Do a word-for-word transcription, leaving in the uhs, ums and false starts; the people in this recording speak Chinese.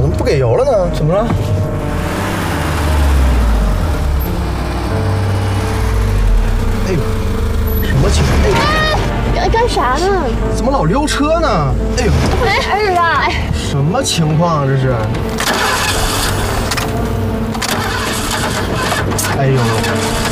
么不给油了呢？怎么了？哎呦，什么情况？ 哎，干啥呢？ 怎么老溜车呢？哎呦， 怎么回事啊？哎， 什么情况啊？这是？哎呦！